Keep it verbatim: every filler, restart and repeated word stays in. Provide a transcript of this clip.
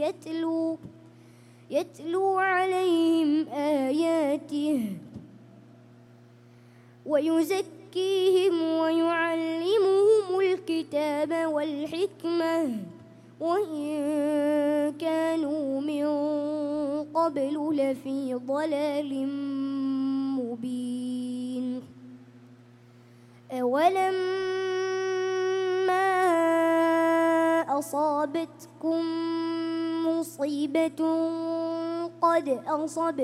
يتلو يتلو عليهم آياته ويزكيهم ويعلمهم الكتاب والحكمة وإن كانوا من قبل لفي ضلال مبين. أولما أصابتكم مصيبة قد أصبتم